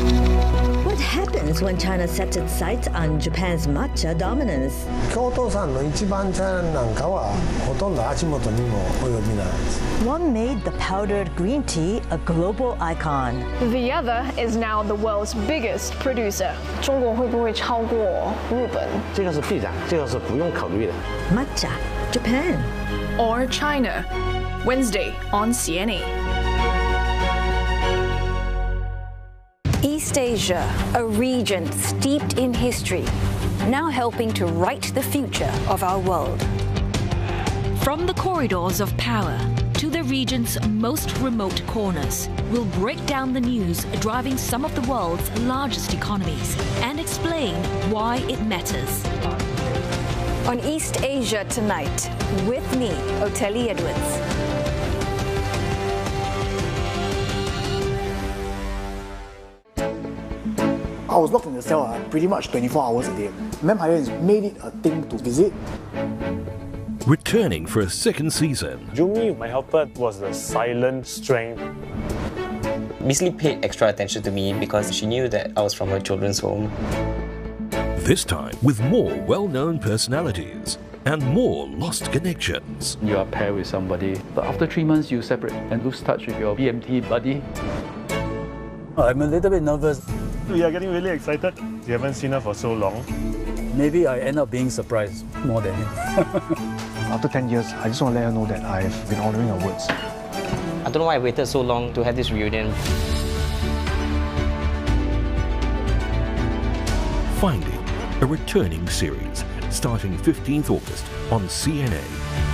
What happens when China sets its sights on Japan's matcha dominance? 京都産の一番茶なんかはほとんど足元にも及びないです。 One made the powdered green tea a global icon. The other is now the world's biggest producer. 中国会不会超过日本？ 这个是必然，这个是不用考虑的。 Matcha, Japan. Or China? Wednesday on CNA. East Asia, a region steeped in history, now helping to write the future of our world. From the corridors of power to the region's most remote corners, we'll break down the news driving some of the world's largest economies and explain why it matters. On East Asia Tonight, with me, Oteli Edwards. I was locked in the cell pretty much 24 hours a day. Vampire has made it a thing to visit. Returning for a second season. Jumi, my helper, was the silent strength. Miss Lee paid extra attention to me because she knew that I was from a children's home. This time with more well-known personalities and more lost connections. You are paired with somebody, but after 3 months you separate and lose touch with your BMT buddy. I'm a little bit nervous. We are getting really excited. We haven't seen her for so long. Maybe I end up being surprised more than him. After 10 years, I just want to let her know that I've been honouring her words. I don't know why I waited so long to have this reunion. Finding, a returning series starting 15th August on CNA.